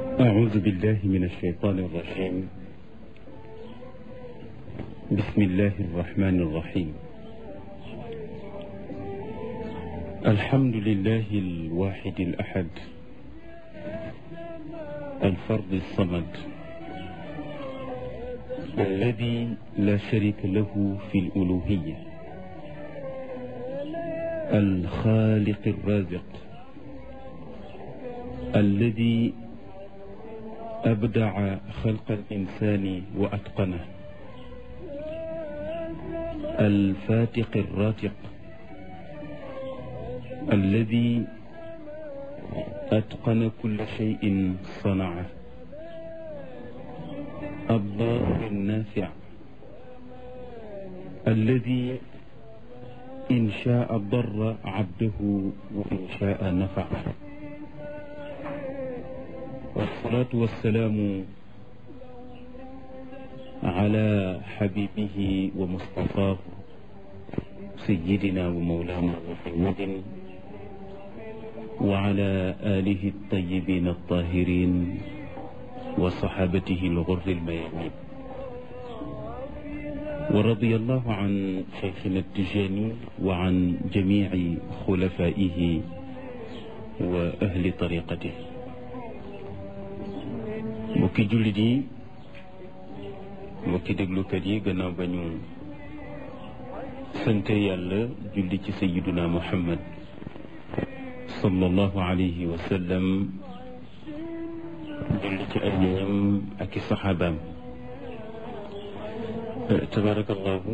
أعوذ بالله من الشيطان الرجيم. بسم الله الرحمن الرحيم. الحمد لله الواحد الأحد الفرد الصمد الذي لا شريك له في الألوهية، الخالق الرازق الذي أبدع خلق الإنسان وأتقنه، الفاتق الراتق الذي أتقن كل شيء صنعه، الضار النافع الذي إن شاء ضر عبده وإن شاء نفعه. والصلاة والسلام على حبيبه ومصطفاه سيدنا ومولانا محمد وعلى آله الطيبين الطاهرين وصحابته الغر الميامين. ورضي الله عن شيخنا التجاني وعن جميع خلفائه وأهل طريقته. mbokki jullit yi, mbokki déglukat yi, gannaaw ba ñu sante yàlla julli ci sayyiduna Muhammad sallallahu alayhi wa sallam, julli ci ay ñoñam ak i saxaabaam. tabarakallahu,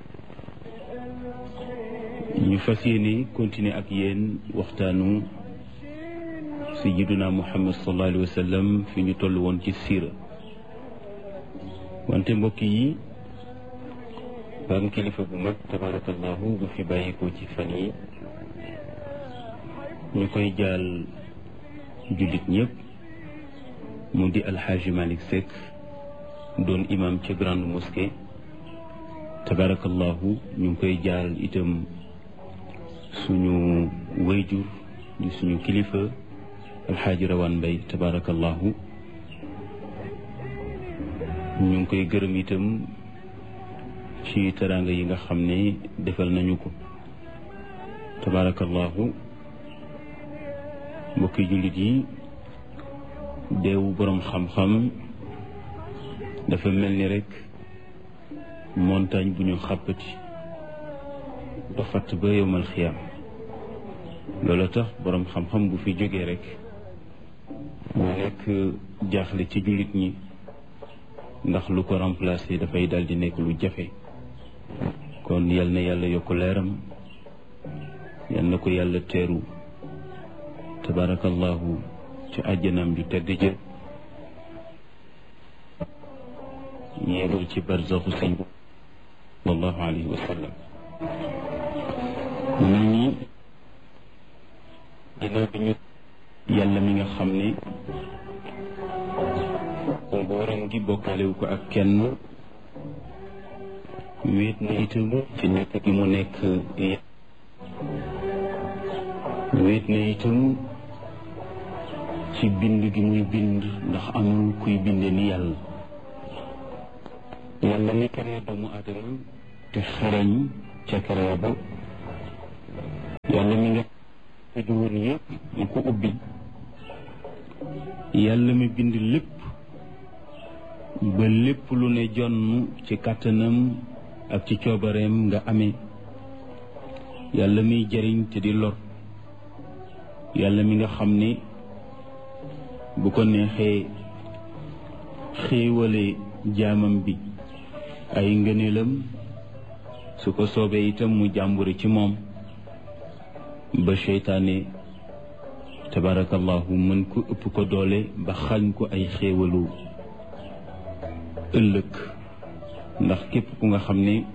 ñu fas yéene continuer ak yéen waxtaanu sayyiduna Muhammad sallallahu alayhi wa sallam fi ñu toll woon ci siira. wante mbokk yi, ba am kilifa bu mag tabarakallahu bu fi bàyyikoo ci fan yi, ñu koy jaal jullit ñëpp, mu di alxaaji Malick Seck, doon imam ca grande mosquée. tabarakallahu, ñu ngi koy jaal itam suñu wayjur di suñu kilifa alxaaji Rawaan Mbay. tabarakallahu, ñu ngi koy gërëm itam ci teraanga yi nga xam ne defal nañu ko. tabarakallahu, mbokki jullit yi, deewu boroom xam-xam dafa mel ni rek montagne bu ñu xàppati ba fatt ba yowmal xiyaam. loolu tax boroom xam-xam bu fi jógee rek mu nekk jaaxle ci jullit ñi, ndax lu ko remplacer dafay dal di nekk lu jafe. kon yal na yàlla yokk leeram, yal na ko yàlla teeru tabarakallahu ci àjjanaam ju tedd ja, yéegal ci barzaxu si sallallahu alayhi wa sallam. nit ñi ginnaaw bi ñu yàlla mi nga xam ne nguuram gi bokkalewu ko ak kenn, wéet na itam ci nekk gi mu nekk, wéet na itam ci bind gi muy bind, ndax amul kuy binde ni yàlla. yàlla mi créé doomu aadama te xarañ ca créé ba, yàlla mi nga tëju woon yëpp mu ko ubbi, yàlla mi bind lépp ba lépp lu ne jonn ci kàttanam ak ci coobareem nga amee, yàlla miy jariñ te di lor, yàlla mi nga xam ne bu ko neexee xéewale jaamam bi ay ngëneelam, su ko soobee itam mu jàmbure ci moom ba seytaane tabarakallahu mën ko ëpp ko doole ba xañ ko ay xéewalu ëllëg. ndax képp ku nga xam ne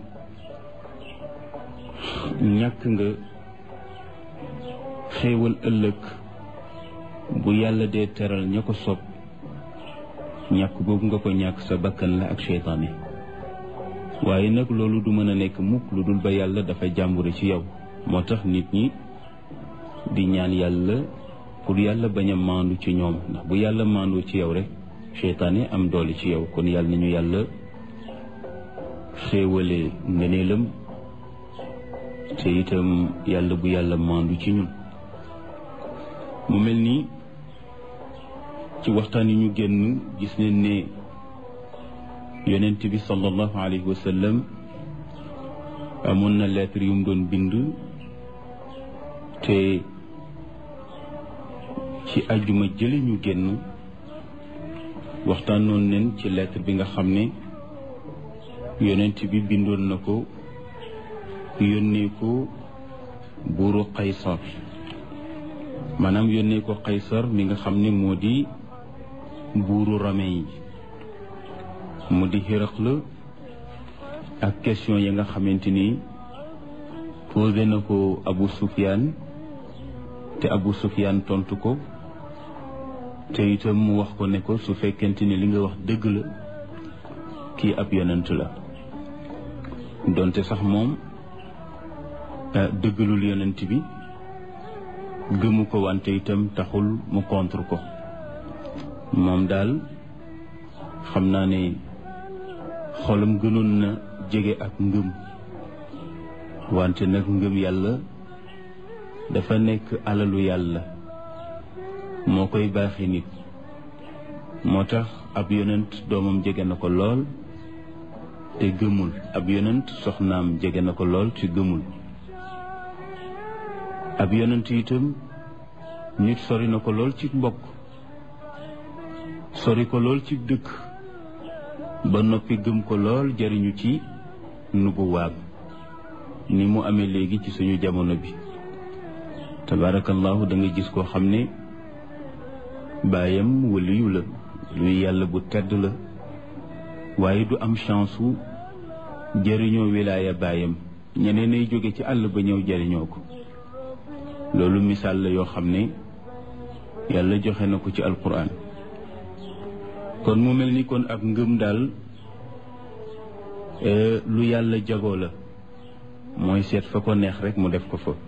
ñàkk nga xéewal ëllëg, bu yàlla dee teral ña ko sopp, ñàkk boobu nga ko ñàkk sa bakkan la ak seytaane. waaye nag loolu du mën a nekk mukk lu dul ba yàlla dafa jàmbure ci yow. moo tax nit ñi di ñaan yàlla pour yàlla bañ a maandu ci ñoom, ndax bu yàlla maandoo ci yow rek seytaane am doole ci yow. kon yàlla nañu yàlla xéewale ngëneelam te itam yàlla bu yàlla maandu ci ñun. mu mel ni ci waxtaan yi ñu génn gis nañ ne yonent bi sallallahu alayhi wa sallam amoon na lettre yu mu doon bind, te ci ajjuma jële ñu génn waxtaanoon nañ ci lettre bi nga xam ne yonent bi bindoon na ko yónnee ko buuru Qaysar, maanaam yónnee ko Qaysar mi nga xam ne moo di buuru Rome yi, mu di Hiraql, ak question yi nga xamante ni posé na ko Abu Sufyaan te Abu Sufyaan tontu ko, te itam mu wax ko ne ko su fekkente ni li nga wax dëgg la kii ab yonent la, donte sax moom dëggalul yonent bi, gëmu ko, wante itam taxul mu contre ko. moom daal xam naa ne xolam gënoon na jege ak ngëm, wante nag ngëm yàlla dafa nekk alalu yàlla, moo koy baaxee nit. moo tax ab yonent doomam jege na ko lool te gëmul, ab yonent soxnaam jege na ko lool te gëmul, ab yonent itam nit sori na ko lool ci mbokk, sori ko lool ci dëkk, ba noppi gëm ko lool jariñu ci nubuwaam, ni mu amee léegi ci suñu jamono bi. tabarakallahu da nga gis koo xam ne baayam waliyu la, luy yàlla bu tedd la, waaye du am chance wu jëriñoo wilaaya baayam, ñeneen ay jóge ci àll ba ñëw jëriñoo ko. loolu misaal la yoo xam ne yàlla joxe na ko ci alquran. kon mu mel ni kon ak ngëm daal lu yàlla jagoo la, mooy seet fa ko neex rek mu def ko fa.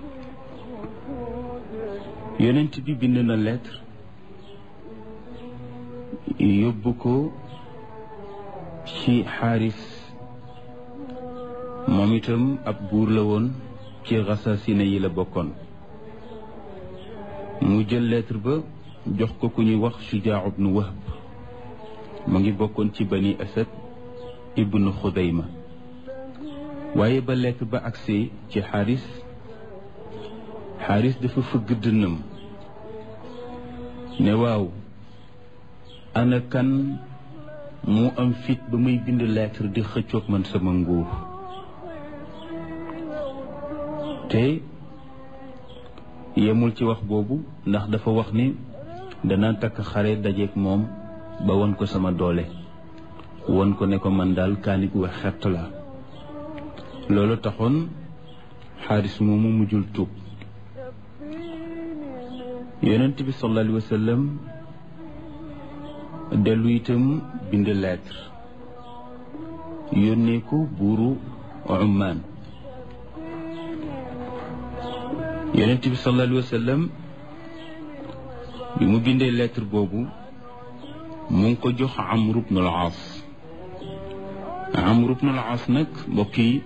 yonent bi bind na lettre yóbbu ko ci Xaaris, moom itam ab buur la woon ci Xasasine yi la bokkoon. mu jël lettre ba jox ko ku ñuy wax Shujaa ibnu Wahb, mu ngi bokkoon ci Bani Asad ibnu Xudayma. waaye ba lettre ba agsee ci Xaaris, Xaaris dafa fëgg dënnam ne waaw, ana kan mu am fit ba muy bind lettre di xëccoog man sama nguur. te yemul ci wax boobu, ndax dafa wax ni dana takk xare dajeeg moom ba won ko sama doole, won ko ne ko man daal kaanit wa xett la. loolu taxoon Xaaris moomu mujjul tuub. yonent bi sallallahu alayhi wa sallam dellu itam bind lettre yónnee ko buuru Ummaan. yonent bi sallallahu alayhi wa sallam bi mu bindee lettre boobu mu ngi ko jox Amr ibn al-Aas. Amr ibn al-Aas nag mbokk yi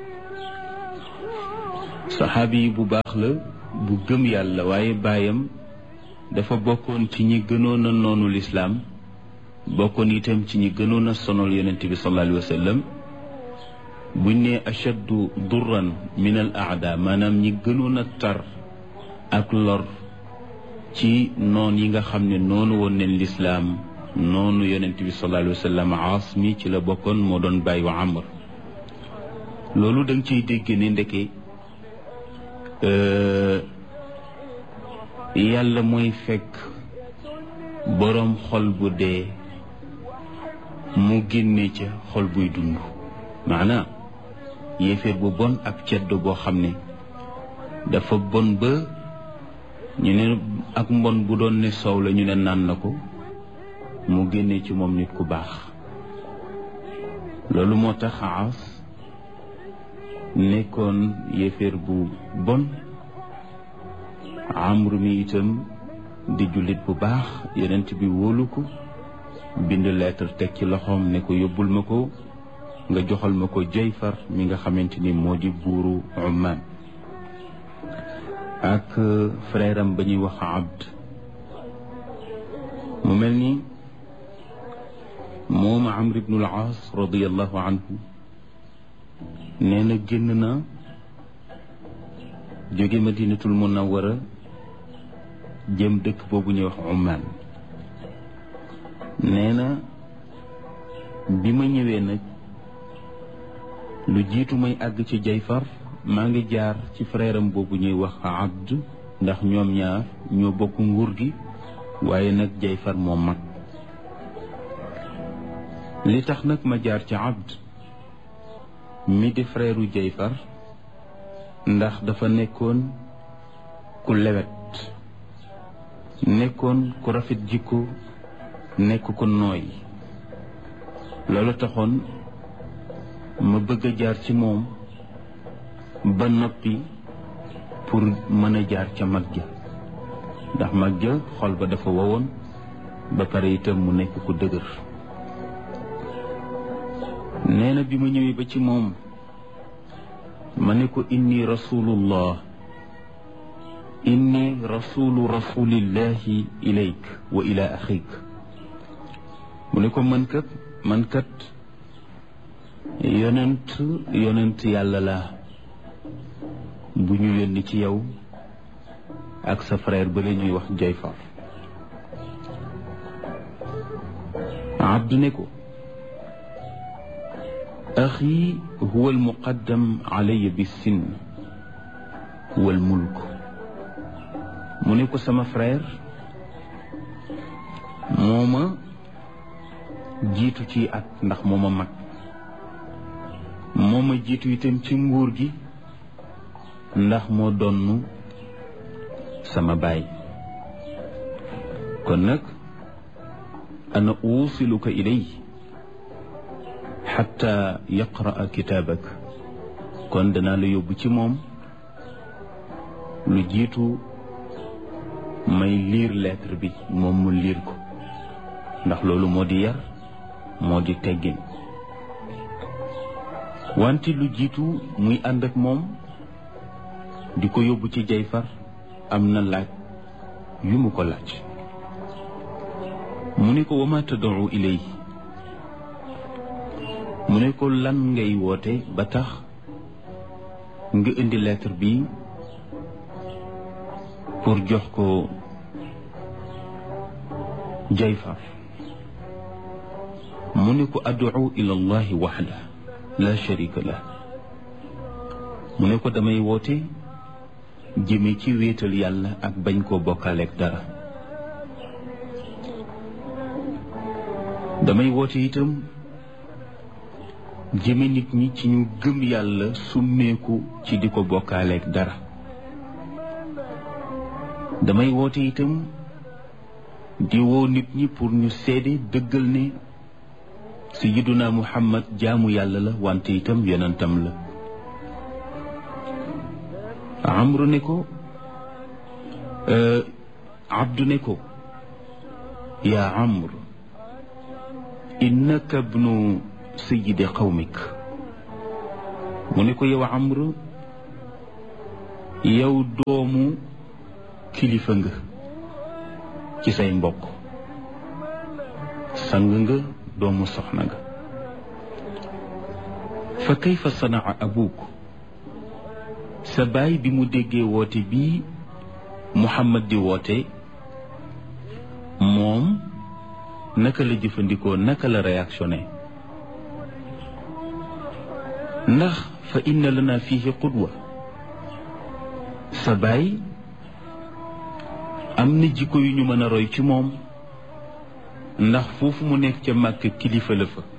saxaabi yi bu baax la, bu gëm yàlla, waaye baayam dafa bokkoon ci ñi gënoon a noonu lislaam, bokkoon itam ci ñi gënoon a sonal yonent bi sallallahu alayhi wa sallam. buñ ne ashaddu durran min al aada, maanaam ñi gënoon a tar ak lor ci noon yi nga xam ne noonu woon neen lislaam, noonu yonent bi sallallahu alayhi wa sallam. Aas mi ci la bokkoon, moo doon bàyyi wa Amr. loolu da nga ciy dégg ne ndeke yàlla mooy fekk boroom xol bu dee mu génne ca xol buy dund. maanaam yéeféer bu bon ak ceddo boo xam ne dafa bon ba ñu ne ak mbon bu doon ne soow la ñu ne naan na ko, mu génne ci moom nit ku baax. loolu moo tax Aas nekkoon yéeféer bu bon, Amr mi itam di jullit bu baax yonent bi wóolu ko bind lettre teg ci loxoom ne ko yóbbul ma ko nga joxal ma ko Jayfar mi nga xamante ni moo di buuru Ummaan ak frère am ba ñuy wax Abd mu mel ni moom Amr ibn al-Aas radiyallahu anhu nee na génn na jóge Madinatul Munawwara jëm dëkk boobu ñuy wax Ummaan nee na bi ma ñëwee nag lu jiitu may àgg ci Jayfar maa ngi jaar ci frère am boobu ñuy wax Abd ndax ñoom ñaar ñoo bokk nguur gi waaye nag Jayfar moo mag li tax nag ma jaar ci Abd mi di frère u Jayfar ndax dafa nekkoon ku lewet nekkoon ku rafet jikko nekk ku nooy loolu taxoon ma bëgg a jaar ci moom ba noppi pour mën a jaar ca mag ja ndax mag ja xol ba dafa wowoon ba pare itam mu nekk ku dëgër nee na bi ma ñëwee ba ci moom ma ne ko inni rasulullah inni rasulu rasulillahi ilayk wa ila axik mu ne ko man kat yonent yàlla la bu ñu yónni ci yow ak sa frère ba la ñuy wax Jayfar Abdu ne ko axi huwa almuqaddam alayya bis-sinn wal mulk mu ne ko sama frère moo ma jiitu ci at ndax moo ma mag moo ma jiitu itam ci nguur gi ndax moo donnu sama baay kon nag ana uusiluka ilay xatta yaqraa kitaabak kon danaa la yóbbu ci moom lu jiitu may liir lettre bi moom mu liir ko ndax loolu moo di yar moo di teggin wante lu jiitu muy ànd ak moom di ko yóbbu ci Jayfar am na laaj yu mu ko laaj mu ne ko wama tad'u ilay mu ne ko lan ngay woote ba tax nga indi lettre bi pour jox ko Jayfar mu ne ko ad'u ila allahi waxda la sharika lah mu ne ko damay woote jëme ci wéetal yàlla ak bañ koo bokkaaleeg dara damay woote itam jëme nit ñi ci ñu gëm yàlla summeeku ci di ko bokkaaleeg dara damay woote itam di woo nit ñi pour ñu seede dëggal ne sayyiduna Muhammad jaamu yàlla la wante itam yonentam la Amru ne ko Abdu ne ko yaa Amr innaka ibnu sayyidi qawmik mu ne ko yow Amr yow doomu kilifa nga ci say mbokk sang nga doomu soxna nga fa kayfa sanaa abuk sa baay bi mu déggee woote bii Muhammad di woote moom naka la jëfandikoo naka la réactionné ndax fa inna lana fihi qudwa sa baay am na jikko yu ñu mën a roy ci moom ndax foofu mu nekk ca Màkka kilifa la fa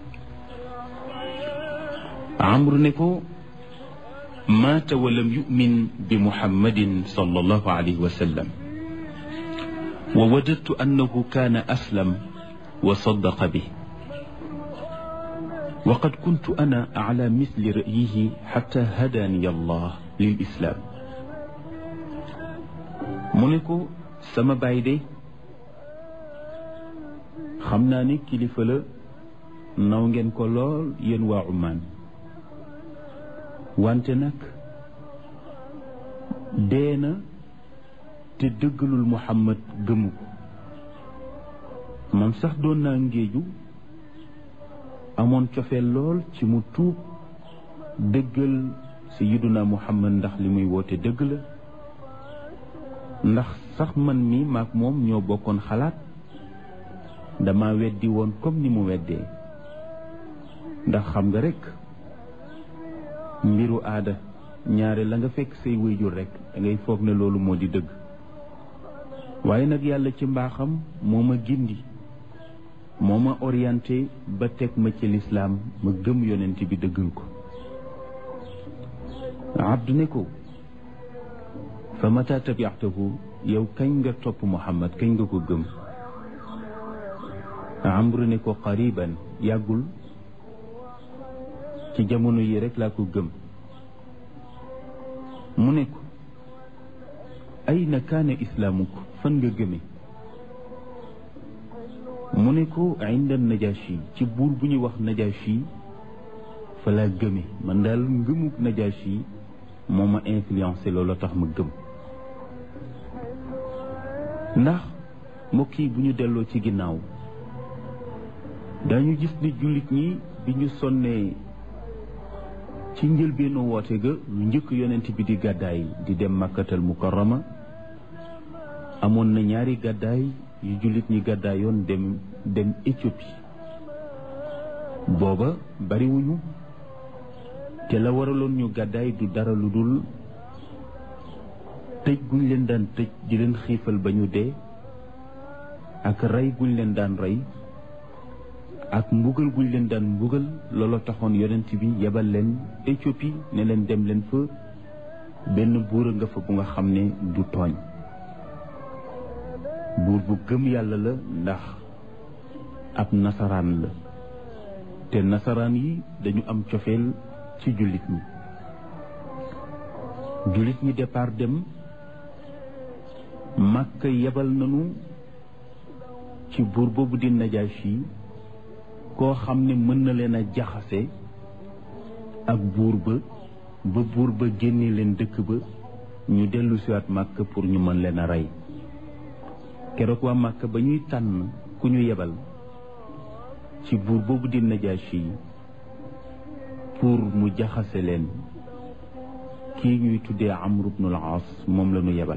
Amru ne ko maata wa lam yu'min bi Muhammadin sallallahu alayhi wa sallam wa wajadtu annahu kaana aslam wa saddaqa bi wa qad kuntu ana ala misli ra'yihi hatta hadani Allah lil islam mu ne ko sama baay de xam naa ni kilifa la naw ngeen ko lool yéen waa Oman wante nag dee na te dëggalul Muhammad gëmu ko man sax doon naa ngéeju amoon cofeel lool ci mu tuub dëggal sayyiduna Muhammad ndax li muy woote dëgg la ndax sax man mi maak moom ñoo bokkoon xalaat dama weddi woon comme ni mu weddee ndax xam nga rekk mbiru aada ñaare la nga fekk say wéyjur rekk da ngay foog ne loolu moo di dëgg waaye nag yàlla ci mbaaxam moo ma gindi moo ma orienté ba teg ma ci lislaam ma gëm yonent bi dëggal ko abdu ne ko fa mata tabi'tahu yow kañ nga topp Muhammad kañ nga ko gëm amru ne ko qariban yàggul ci jamono yi rek laa ko gëm mu ne ko ayna kaana islaamuk fan nga gëme mu ne ko inda najashi ci buur bu ñuy wax najashi fa laa gëme man daal ngëmuk najashi moo ma influencé loolu tax ma gëm ndax mbokk yi bu ñu delloo ci ginnaaw dañu gis ni jullit ñi bi ñu sonnee ci njëlbeenu woote ga lu njëkk yonent bi di gàddaay di dem Makkatal Mukarrama amoon na ñaari gàddaay yu jullit ñi gàddaayoon dem Éthiopie booba bariwuñu te la waraloon ñu gàddaay du dara lu dul tëj guñ leen daan tëj di leen xiifal ba ñu dee ak rey guñ leen daan rey ak mbugal guñ leen daan mbugal looloo taxoon yonent bi yebal leen Éthiopie ne leen dem leen fa benn buur a nga fa bu nga xam ne du tooñ buur bu gëm yàlla la ndax ab nasaraan la te nasaraan yi dañu am cofeel ci jullit ñi départ dem Makka yebal nañu ci buur boobu di Najaasi koo xam ne mën na leen a jaxase ak buur ba buur ba génnee leen dëkk ba ñu dellu siwaat Makka pour ñu mën leen a rey keroog waa Makka ba ñuy tànn ku ñu yebal ci buur boobu di Najaasi pour mu jaxase leen kii ñuy tuddee Amr ibn al-As moom la ñu yebal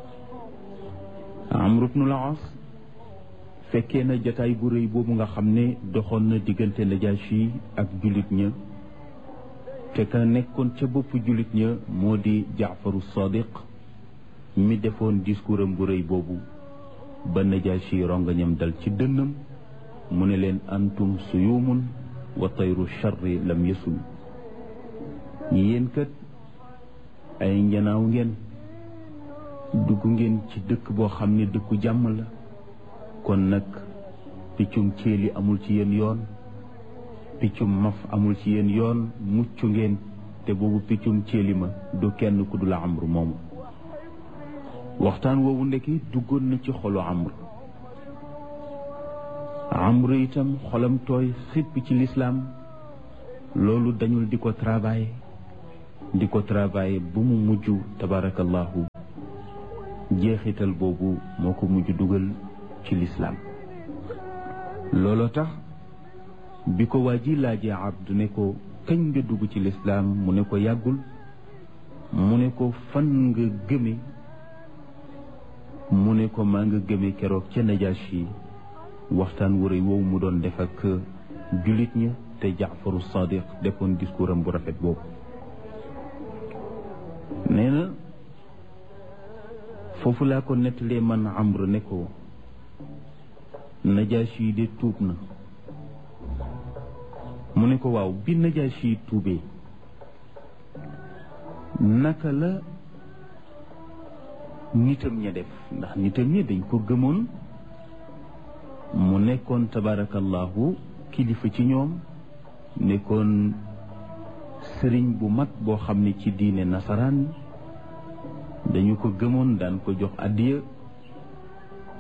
Amr ibn al-As fekkee na jataay bu rëy boobu nga xam ne doxoon na diggante Najaasi ak jullit ña te ka nekkoon ca boppu jullit ña moo di Jaafaru Sadiq mi defoon discours am bu rëy boobu ba Najaasi rongañam dal ci dënnam mu ne leen antum suyumun wa tayru charri lam yasul yéen kat ay njanaaw ngeen dugg ngeen ci dëkk boo xam ne dëkku jàmm la kon nag piccum céeli amul ci yéen yoon piccum maf amul ci yéen yoon mucc ngeen te boobu piccum céeli ma du kenn ku dul Amr moomu waxtaan woowu ndekki duggoon na ci xolu Amr itam xolam tooy xipp ci lislaam loolu dañul di ko travailler bu mu mujj tabarakallahu jeexital boobu moo ko mujj dugal ci lislaam looloo tax bi ko waa ji laajee Abdu ne ko kañ nga dugg ci lislaam mu ne ko yàggul mu ne ko fan nga gëme mu ne ko maa nga gëme keroog ca Najaasi waxtaan wu rëy woowu mu doon def ak jullit ña te Jaafaru Sadiq defoon discours am bu rafet boobu nee na foofu laa ko nettalee man Amr ne ko Najaasi de tuub na mu ne ko waaw bi Najaasi tuubee naka la nitam ña def ndax nitam ña dañ ko gëmoon mu nekkoon tabarakallahu kilifa ci ñoom nekkoon sëriñ bu mag boo xam ne ci diine nasaraan dañu ko gëmoon daan ko jox addiya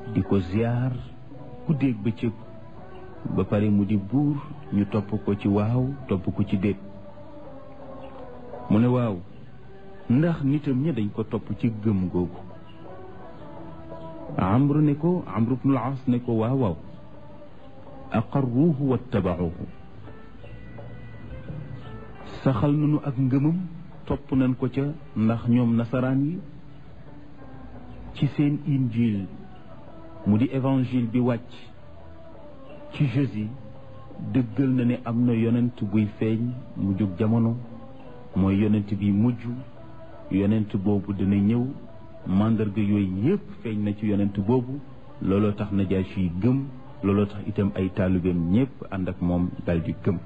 di ko ziyaar guddeeg bëccëg ba pare mu di buur ñu topp ko ci waaw topp ko ci déet mu ne waaw ndax nitam ña dañ ko topp ci gëm googu Amr ibnul As ne ko waaw waaw aqarruuhu wattabauhu saxal nañu ak ngëmam topp nañ ko ca ndax ñoom nasaraan yi ci seen injil mu di évangile bi wàcc ci Jésus dëggal na ne am na yonent buy feeñ mu jóg jamono mooy yonent bi mujj yonent boobu dina ñëw màndarga yooyu yépp feeñ na ci yonent boobu looloo tax Najaashi yi gëm looloo tax itam ay taalibeem ñépp ànd ak moom daldi gëm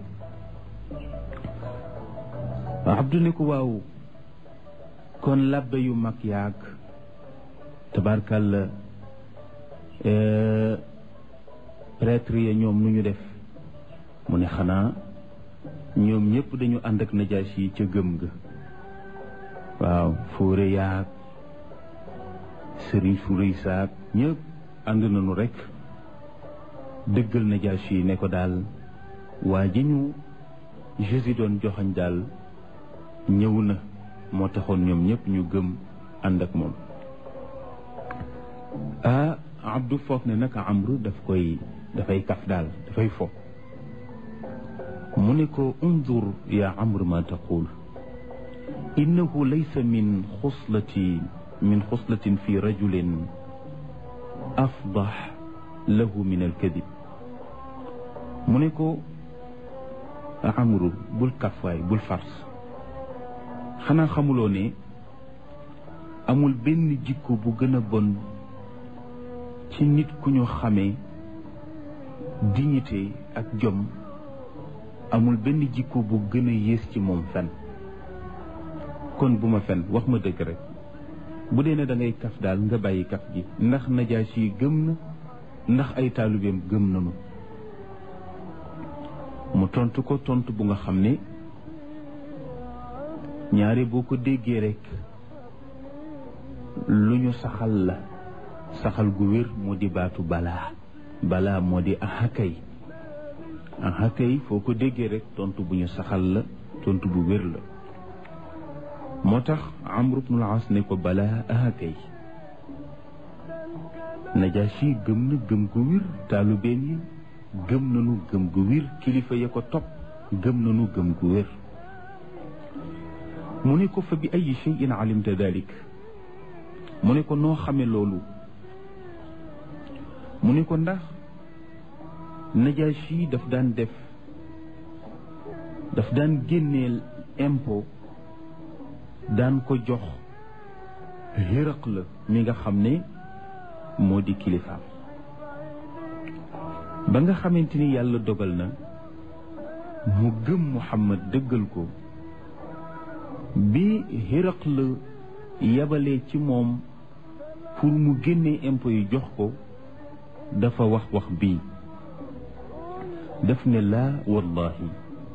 Abdu ne ko waaw kon labbe yu mag yaag tabarkalla prêtre ya ñoom nu ñu def mu ne xanaa ñoom ñépp dañu ànd ak Najaashi yi ca gëm ga waaw fóore yaag sëriñ su rëy saak ñépp ànd nañu rekk dëggal Najaashi yi ne ko daal waa ji ñu Jésus doon joxañ daal ñëw na moo taxoon ñoom ñépp ñu gëm ànd ak moom Abdu foog ne naka Amru dafay kaf daal dafay foog mu ne ko unzur ya Amr ma taqul innahu laysa min xuslatin fi rajulin afdax lahu min alkadib mu ne ko Amru bul kafwaay bul fars xanaa xamuloo ne amul benn jikko bu gën a bon ci nit ku ñu xamee dignité ak jom amul benn jikko bu gën a yées ci moom fen kon bu ma fen wax ma dëgg rek bu dee ne da ngay kaf daal nga bàyyi kaf gi ndax Najaashi yi gëm na ndax ay taalibeem gëm nañu mu tontu ko tontu bu nga xam ne ñaare boo ko déggee rek lu ñu saxal la saxal gu wér moo di baatu balaa moo di ahakay foo ko déggee rek tontu bu ñu saxal la tontu bu wér la moo tax Amr ibnul As ne ko balaa ahakay Najaashi gëm na gëm gu wér taalubeen yi gëm nañu gëm gu wér kilifa ya ko topp gëm nañu gëm gu wér mu ne ko fa bi ay shay'in alimta dalik mu ne ko noo xame loolu mu ne ko ndax Najaashi daf daan génneel impôt daan ko jox Hiraqla mi nga xam ne moo di kilifaam ba nga xamante ni yàlla dogal na mu gëm Muhammad dëggal ko bi Hiraqla yabalee ci moom pour mu génnee impôt yi jox ko dafa wax bii daf ne laa wallahi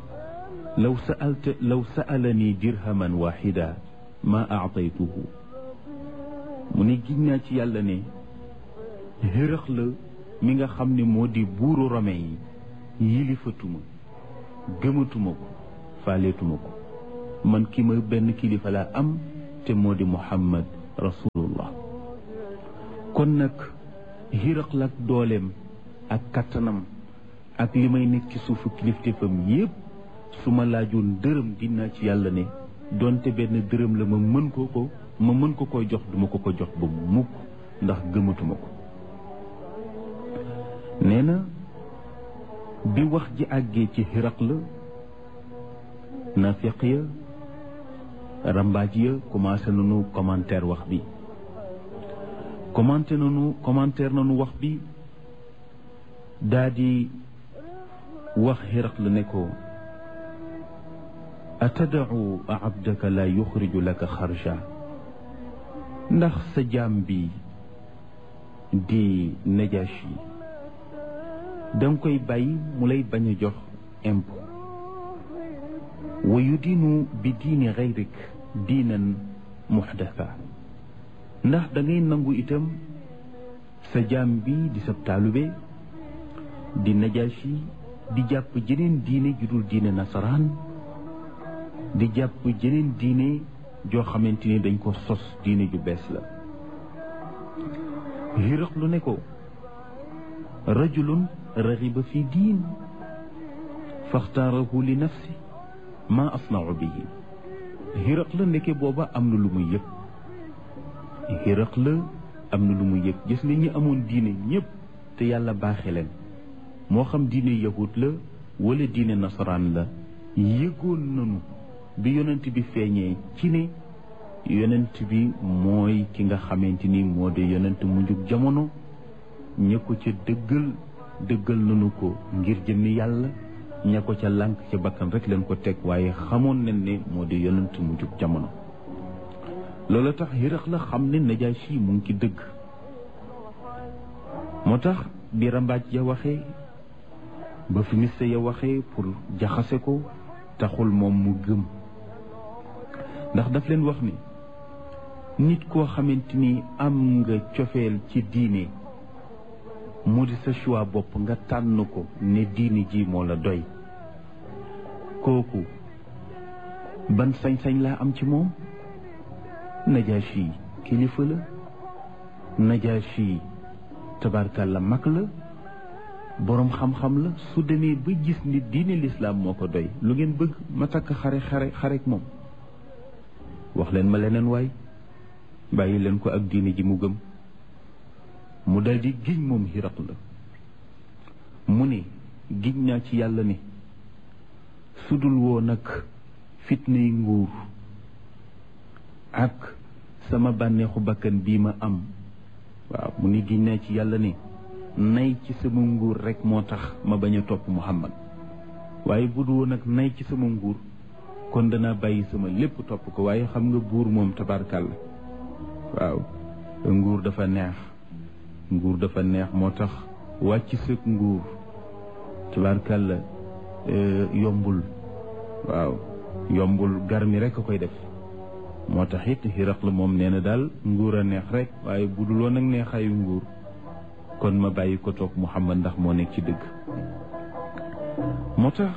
law sa'alani dirhaman waxida ma aataytuhu mu ne giñ naa ci yàlla ne Hiraqla mi nga xam ne moo di buuru Rome yi yilifatuma gëmatuma ko faaleetuma ko man ki ma benn kilifa laa am te moo di Muhammad rasulullah kon nag Hiraqla ak dooleem ak kattanam ak li may nekk ci suufu kilifteefam yépp su ma laajoon dërëm dinaa ci yàlla ne donte benn dërëm la ma mën ko koy jox duma ko jox ba mukk ndax gëmatuma ko nee na bi wax ji àggee ci Hiraqla nafiq ya rambaaj ya commencé nañu commentaire wax bi commentaire nañu wax bi daa di wax Hiraqla ne ko atada'u abdaka la yuxriju laka xarja ndax sa jaam bi di Najaashi danga koy bàyyi mu lay bañ a jox impôt wa yudiinu bi diini gayrik diinan muxdasa ndax da ngay nangu itam sa jaam bi di sab taalube di Najaasi di jàpp jeneen diine ju dul diine nasaraan di jàpp jeneen diine joo xamante ni dañ ko sos diine ju bees la. Hiraqlu ne ko rajulun raxiba fi diin faxtaarahu li nafsi ma asnau bihi. Hiraqla ndeke booba am na lu muy yëg. Hiraqla am na lu muy yëg. gis nga ñi amoon diine ñëpp te yàlla baaxe leen moo xam diine yahud la wala diine nasaraan la yëgoon nañu bi yonent bi feeñee ci ne yonent bi mooy ki nga xamante ni moo di yonent mu njug jamono ña ko ca dëggal nañu ko ngir jëmmi yàlla ña ko ca lànk ca bakkan rek leen ko teg waaye xamoon nañ ne moo di yonent mu njug jamono. loolu tax Hiraqla xam ne Najaasi mu ngi ci dëgg. moo tax bi rambaaj ya waxee ba fi miste ya waxee pour jaxase ko taxul moom mu gëm ndax daf leen wax ni nit koo xamante ni am nga cofeel ci diine mu di sa choix bopp nga tànn ko ne diine ji moo la doy kooku ban sañ-sañ laa am ci moom. Najaasi kilifa la Najaasi tabarkalla mag la boroom xam-xam la su demee ba gis ni diine lislaam moo ko doy lu ngeen bëgg ma takk xareek moom wax leen ma leneen waay bàyyi leen ko ak diine ji mu gëm. mu daldi giñ moom Hiraqla mu ne giñ naa ci yàlla ne sudul woo nag fitnay nguur ak sama bànneexu bakkan bii ma am waaw mu ni giñ naa ci yàlla ne nay ci sama nguur rek moo tax ma bañ a topp Muhammad waaye bu dul woon nag nay ci sama nguur kon danaa bàyyi sama lépp topp ko waaye xam nga buur moom tabarkàlla waaw nguur dafa neex moo tax wàcc sëg nguur tabarkàlla yombul waaw yombul garmi rek a koy def moo tax it Hiraqla moom nee na daal nguur a neex rek waaye bu dul woon nag neexaayu nguur kon ma bàyyi ko toog Muhammad ndax moo nekk ci dëgg. moo tax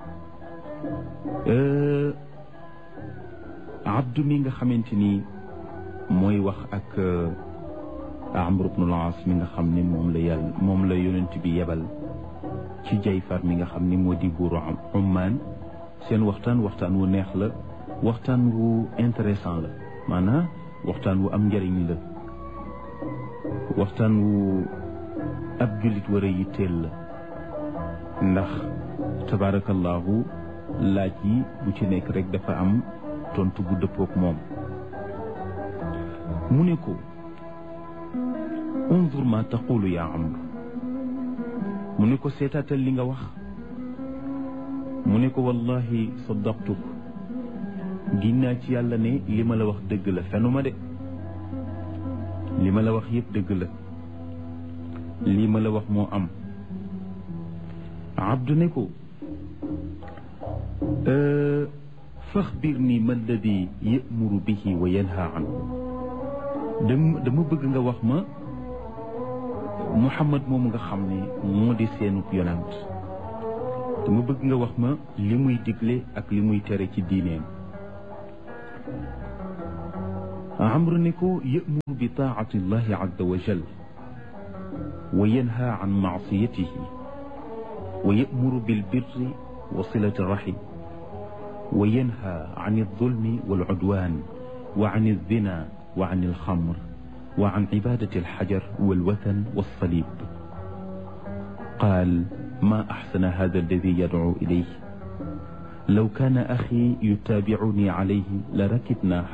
Abdu mi nga xamante ni mooy wax ak Amr ibn al-As mi nga xam ne moom la yonent bi yebal ci Jayfar mi nga xam ni moo di buuru Ummaan seen waxtaan wu neex la waxtaan wu intéressant la maanaam waxtaan wu am njëriñ la waxtaan wu ab jullit war a yitteel la ndax tabaarakallaahu laaj yi bu ci nekk rek dafa am tontu bu dëppook moom. mu ne ko unzur ma taqulu yaa Amr mu ne ko seetaatal li nga wax mu ne ko wallahi saddaqtuk giñ naa ci yàlla ne li ma la wax dëgg la fenuma de li ma la wax yëpp dëgg la lii ma la wax moo am. Abdu ne ko faxbirni ma alladi ya'muru bihi wa yanha anhu dama bëgg nga wax ma Muhammad moomu nga xam ne moo di seenub yonant dama bëgg nga wax ma li muy digle ak li muy tere ci diineem. Amr ne ko ya'muru bi taa'ati llahi azza wa jal wa yanha an ma'siyatihi wa ya'muru bil birri wa silati rahim wa yanha an adh-dhulmi wal 'udwan wa an adh-dhina wa an al-khamr wa an ibadati al-hajar wal wathan was salib. قال ما أحسن هذا الذي يدعو إليه لو كان أخي يتابعني عليه لركبنا